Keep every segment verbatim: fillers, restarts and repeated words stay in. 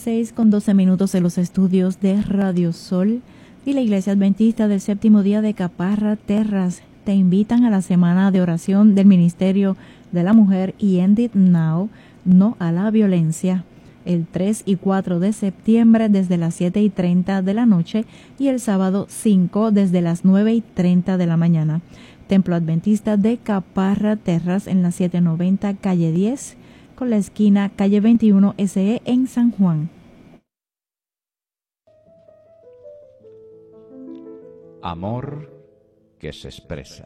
seis con doce minutos en los estudios de Radio Sol y la Iglesia Adventista del Séptimo Día de Caparra Terras te invitan a la semana de oración del Ministerio de la Mujer y End It Now, No a la Violencia, el tres y cuatro de septiembre desde las siete y treinta de la noche y el sábado cinco desde las nueve y treinta de la mañana. Templo Adventista de Caparra Terras en la setecientos noventa calle diez, con la esquina calle veintiuno S E en San Juan. Amor que se expresa.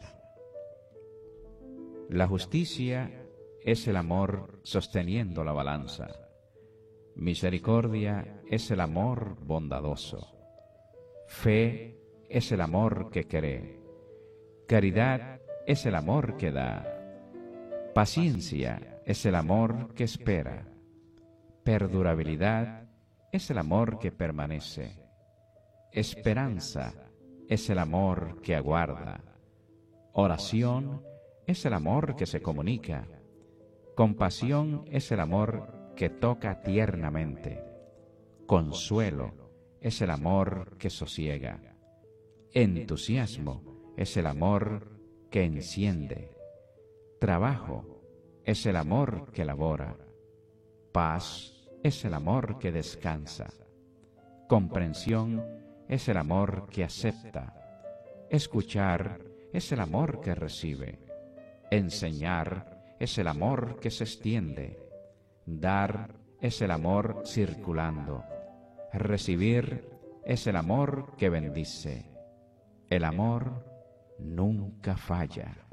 La justicia es el amor sosteniendo la balanza. Misericordia es el amor bondadoso. Fe es el amor que cree. Caridad es el amor que da. Paciencia es el amor que espera. Perdurabilidad es el amor que permanece. Esperanza es el amor que aguarda. Oración es el amor que se comunica. Compasión es el amor que toca tiernamente. Consuelo es el amor que sosiega. Entusiasmo es el amor que enciende. Trabajo es el amor que labora. Paz es el amor que descansa. Comprensión es el amor que acepta. Escuchar es el amor que recibe. Enseñar es el amor que se extiende. Dar es el amor circulando. Recibir es el amor que bendice. El amor nunca falla.